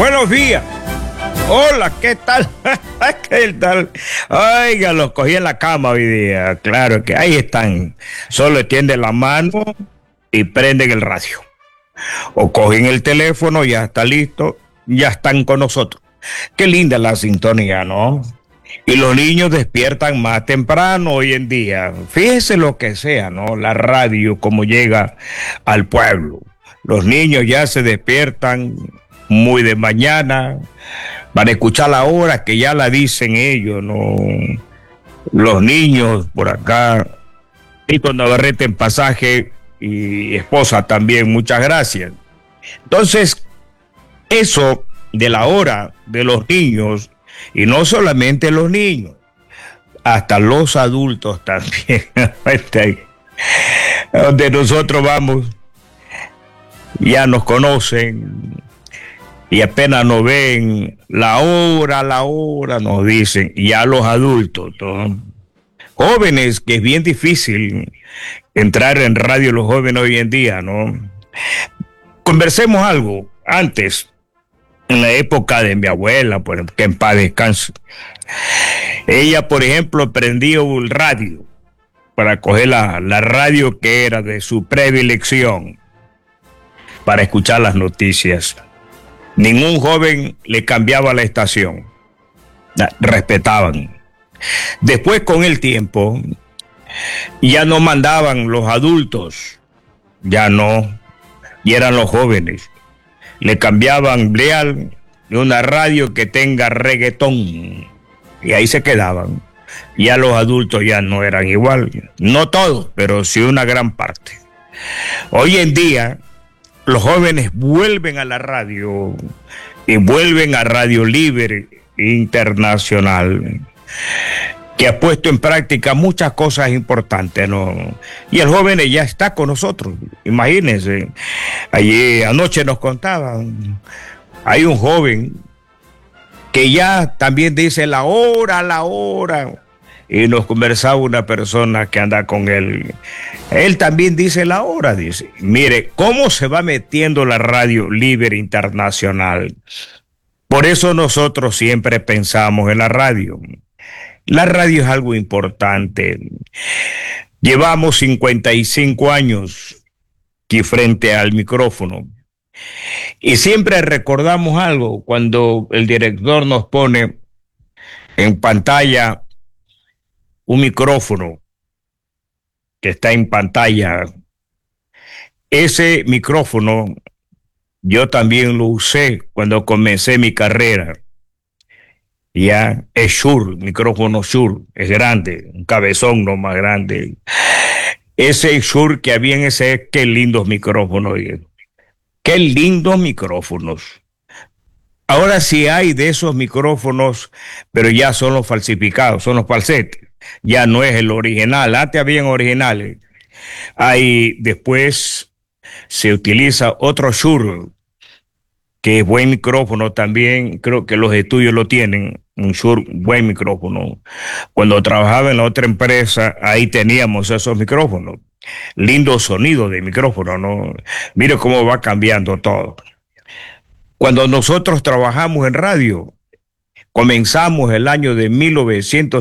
Buenos días. Hola, ¿qué tal? ¿Qué tal? Oiga, los cogí en la cama hoy día. Claro que ahí están. Solo extienden la mano y prenden el radio. O cogen el teléfono, ya está listo, ya están con nosotros. Qué linda la sintonía, ¿no? Y los niños despiertan más temprano hoy en día. Fíjese lo que sea, ¿no? La radio, como llega al pueblo. Los niños ya se despiertan muy de mañana para escuchar la hora que ya la dicen ellos, ¿no? Los niños por acá, Tito Navarrete en pasaje y esposa también, muchas gracias. Entonces, eso de la hora de los niños, y no solamente los niños, hasta los adultos también, donde nosotros vamos, ya nos conocen y apenas nos ven, la hora, nos dicen, y ya los adultos, ¿no? Jóvenes, que es bien difícil entrar en radio los jóvenes hoy en día, ¿no? Conversemos algo antes. En la época de mi abuela, pues, que en paz descanse. Ella, por ejemplo, prendía el radio para coger la radio que era de su predilección para escuchar las noticias. Ningún joven le cambiaba la estación. Respetaban. Después, con el tiempo, ya no mandaban los adultos. Ya no. Y eran los jóvenes. Le cambiaban Bleal de una radio que tenga reggaetón y ahí se quedaban. Ya los adultos ya no eran igual, no todos, pero sí una gran parte. Hoy en día los jóvenes vuelven a la radio y vuelven a Radio Libre Internacional, que ha puesto en práctica muchas cosas importantes, ¿no? Y el joven ya está con nosotros, imagínense. Ayer, anoche nos contaban, hay un joven que ya también dice la hora, y nos conversaba una persona que anda con él. Él también dice la hora, dice. Mire, cómo se va metiendo la Radio Libre Internacional. Por eso nosotros siempre pensamos en la radio. La radio es algo importante. Llevamos 55 años aquí frente al micrófono y siempre recordamos algo cuando el director nos pone en pantalla un micrófono que está en pantalla. Ese micrófono yo también lo usé cuando comencé mi carrera. Ya es Shure, micrófono Shure, es grande, un cabezón no más grande. Ese Shure que había en ese, qué lindos micrófonos, qué lindos micrófonos. Ahora sí hay de esos micrófonos, pero ya son los falsificados, son los falsetes. Ya no es el original, antes habían originales. Ahí después se utiliza otro Shure, que es buen micrófono también, creo que los estudios lo tienen, un Shure, buen micrófono. Cuando trabajaba en la otra empresa, ahí teníamos esos micrófonos. Lindo sonido de micrófono, ¿no? Mire cómo va cambiando todo. Cuando nosotros trabajamos en radio, comenzamos el año de 1900